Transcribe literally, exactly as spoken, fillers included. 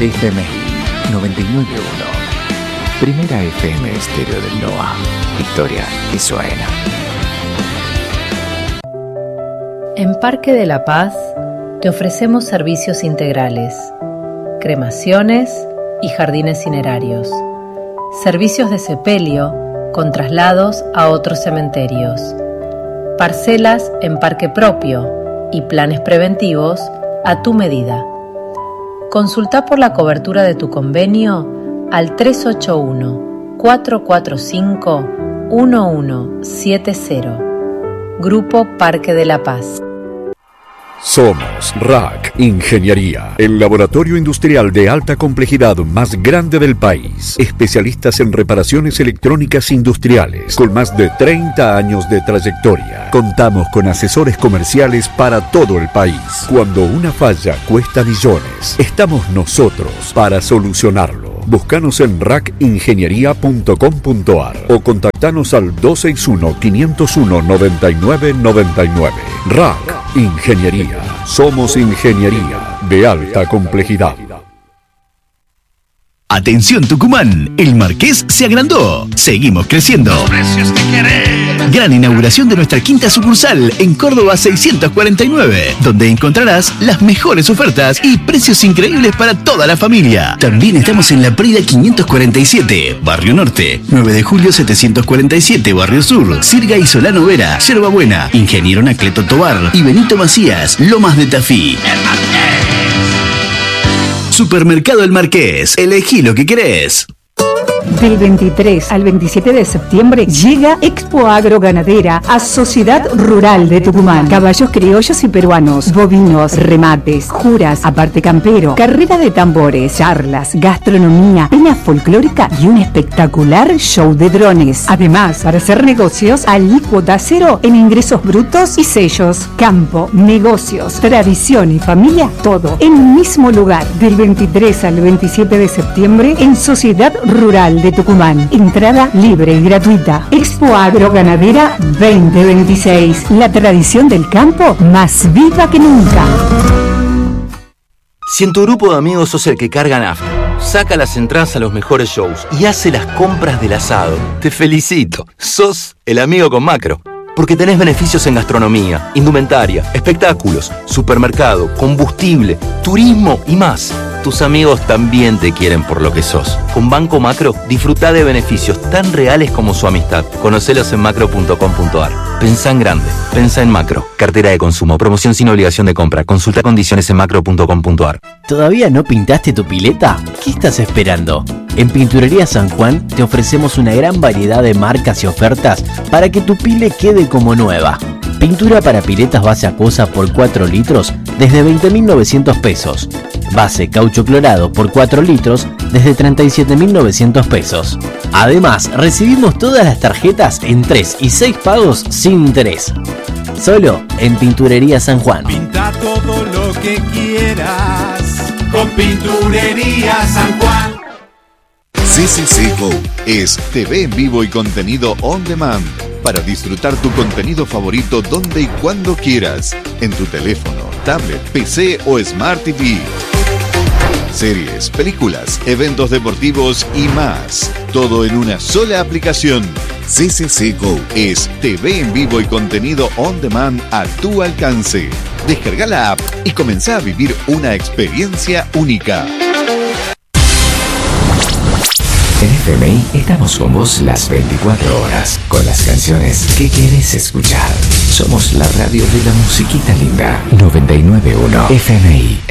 F M I noventa y nueve punto uno. Primera F M estéreo del NOA. Historia que suena. En Parque de la Paz te ofrecemos servicios integrales, cremaciones y jardines cinerarios, servicios de sepelio con traslados a otros cementerios, parcelas en parque propio y planes preventivos a tu medida. Consulta por la cobertura de tu convenio al tres ocho uno, cuatro cuatro cinco, uno uno siete cero. Grupo Parque de la Paz. Somos R A C Ingeniería, el laboratorio industrial de alta complejidad más grande del país. Especialistas en reparaciones electrónicas industriales, con más de treinta años de trayectoria. Contamos con asesores comerciales para todo el país. Cuando una falla cuesta millones, estamos nosotros para solucionarlo. Búscanos en rac ingeniería punto com punto a r o contactanos al dos seis uno, cinco cero uno, nueve nueve nueve nueve. R A C Ingeniería. Somos ingeniería de alta complejidad. Atención Tucumán, el Marqués se agrandó. Seguimos creciendo. ¡Precios que querés! Gran inauguración de nuestra quinta sucursal en Córdoba seiscientos cuarenta y nueve, donde encontrarás las mejores ofertas y precios increíbles para toda la familia. También estamos en La Prida quinientos cuarenta y siete, Barrio Norte, nueve de julio setecientos cuarenta y siete, Barrio Sur, Sirga y Solano Vera, Yerba Buena, Ingeniero Anacleto Tobar y Benito Macías, Lomas de Tafí. ¡El Marqués! Supermercado El Marqués, elegí lo que querés. Del veintitrés al veintisiete de septiembre llega Expo Agro Ganadera a Sociedad Rural de Tucumán. Caballos criollos y peruanos, bovinos, remates, juras, aparte campero, carrera de tambores, charlas, gastronomía, peña folclórica y un espectacular show de drones. Además, para hacer negocios, alícuota cero en ingresos brutos y sellos. Campo, negocios, tradición y familia, todo en un mismo lugar. Del veintitrés al veintisiete de septiembre en Sociedad Rural de Tucumán. Entrada libre y gratuita. Expo Agro Ganadera veinte veintiséis. La tradición del campo más viva que nunca. Si en tu grupo de amigos sos el que carga nafta, saca las entradas a los mejores shows y hace las compras del asado, te felicito. Sos el amigo con Macro. Porque tenés beneficios en gastronomía, indumentaria, espectáculos, supermercado, combustible, turismo y más. Tus amigos también te quieren por lo que sos. Con Banco Macro, disfrutá de beneficios tan reales como su amistad. Conocelos en macro punto com punto a r. Pensá en grande. Pensá en Macro. Cartera de consumo. Promoción sin obligación de compra. Consulta condiciones en macro punto com punto a r. ¿Todavía no pintaste tu pileta? ¿Qué estás esperando? En Pinturería San Juan te ofrecemos una gran variedad de marcas y ofertas para que tu pile quede como nueva. Pintura para piletas base acuosa por cuatro litros desde veinte mil novecientos pesos. Base caucho clorado por cuatro litros desde treinta y siete mil novecientos pesos. Además, recibimos todas las tarjetas en tres y seis pagos sin interés. Solo en Pinturería San Juan. Pinta todo lo que quieras con Pinturería San Juan. C C C Go es T V en vivo y contenido on demand para disfrutar tu contenido favorito donde y cuando quieras, en tu teléfono, tablet, P C o Smart T V. Series, películas, eventos deportivos y más. Todo en una sola aplicación. C C C Go es T V en vivo y contenido on demand a tu alcance. Descarga la app y comenzá a vivir una experiencia única. En F M I estamos con vos las veinticuatro horas, con las canciones que querés escuchar. Somos la radio de la musiquita linda. noventa y nueve punto uno F M I